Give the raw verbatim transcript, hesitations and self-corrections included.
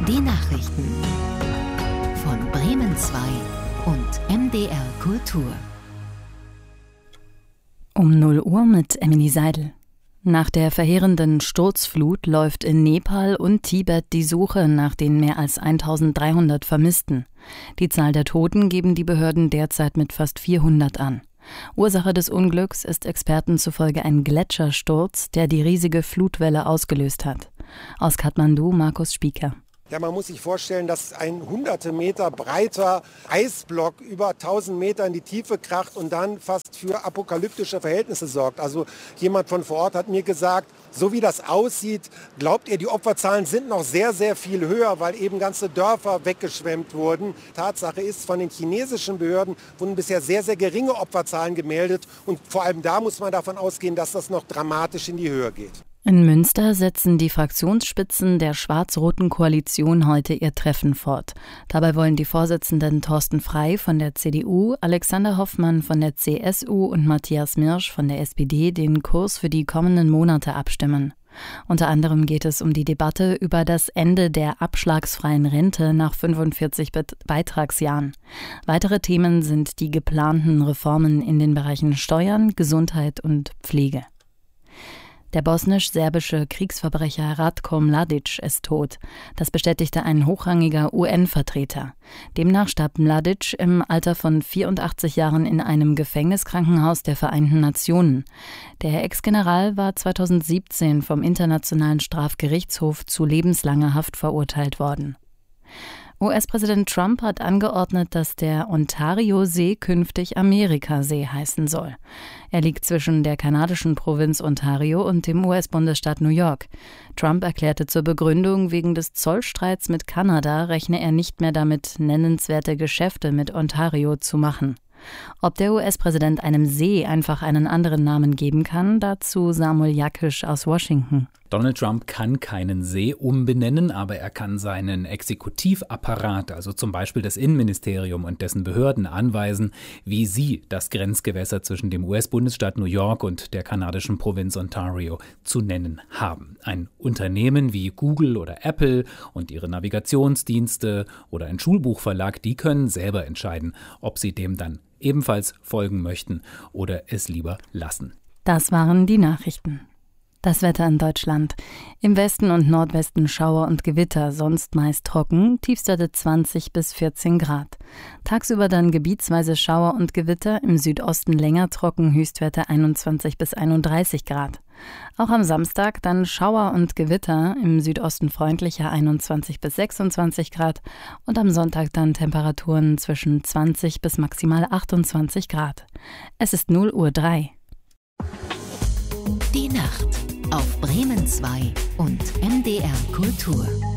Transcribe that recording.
Die Nachrichten von Bremen zwei und M D R Kultur. Um null Uhr mit Emily Seidel. Nach der verheerenden Sturzflut läuft in Nepal und Tibet die Suche nach den mehr als eintausenddreihundert Vermissten. Die Zahl der Toten geben die Behörden derzeit mit fast vierhundert an. Ursache des Unglücks ist Experten zufolge ein Gletschersturz, der die riesige Flutwelle ausgelöst hat. Aus Kathmandu, Markus Spieker. Ja, man muss sich vorstellen, dass ein hunderte Meter breiter Eisblock über tausend Meter in die Tiefe kracht und dann fast für apokalyptische Verhältnisse sorgt. Also jemand von vor Ort hat mir gesagt, so wie das aussieht, glaubt ihr, die Opferzahlen sind noch sehr, sehr viel höher, weil eben ganze Dörfer weggeschwemmt wurden. Tatsache ist, von den chinesischen Behörden wurden bisher sehr, sehr geringe Opferzahlen gemeldet. Und vor allem da muss man davon ausgehen, dass das noch dramatisch in die Höhe geht. In Münster setzen die Fraktionsspitzen der schwarz-roten Koalition heute ihr Treffen fort. Dabei wollen die Vorsitzenden Thorsten Frey von der C D U, Alexander Hoffmann von der C S U und Matthias Mirsch von der S P D den Kurs für die kommenden Monate abstimmen. Unter anderem geht es um die Debatte über das Ende der abschlagsfreien Rente nach fünfundvierzig Beitragsjahren. Weitere Themen sind die geplanten Reformen in den Bereichen Steuern, Gesundheit und Pflege. Der bosnisch-serbische Kriegsverbrecher Ratko Mladic ist tot. Das bestätigte ein hochrangiger U N-Vertreter. Demnach starb Mladic im Alter von vierundachtzig Jahren in einem Gefängniskrankenhaus der Vereinten Nationen. Der Ex-General war zweitausendsiebzehn vom Internationalen Strafgerichtshof zu lebenslanger Haft verurteilt worden. U S-Präsident Trump hat angeordnet, dass der Ontario-See künftig Amerika-See heißen soll. Er liegt zwischen der kanadischen Provinz Ontario und dem U S-Bundesstaat New York. Trump erklärte zur Begründung, wegen des Zollstreits mit Kanada rechne er nicht mehr damit, nennenswerte Geschäfte mit Ontario zu machen. Ob der U S-Präsident einem See einfach einen anderen Namen geben kann, dazu Samuel Jakisch aus Washington. Donald Trump kann keinen See umbenennen, aber er kann seinen Exekutivapparat, also zum Beispiel das Innenministerium und dessen Behörden, anweisen, wie sie das Grenzgewässer zwischen dem U S-Bundesstaat New York und der kanadischen Provinz Ontario zu nennen haben. Ein Unternehmen wie Google oder Apple und ihre Navigationsdienste oder ein Schulbuchverlag, die können selber entscheiden, ob sie dem dann ebenfalls folgen möchten oder es lieber lassen. Das waren die Nachrichten. Das Wetter in Deutschland. Im Westen und Nordwesten Schauer und Gewitter, sonst meist trocken, Tiefstwerte zwanzig bis vierzehn Grad. Tagsüber dann gebietsweise Schauer und Gewitter, im Südosten länger trocken, Höchstwerte einundzwanzig bis einunddreißig Grad. Auch am Samstag dann Schauer und Gewitter, im Südosten freundlicher einundzwanzig bis sechsundzwanzig Grad und am Sonntag dann Temperaturen zwischen zwanzig bis maximal achtundzwanzig Grad. Es ist null Uhr drei. Die Nacht auf Bremen zwei und M D R Kultur.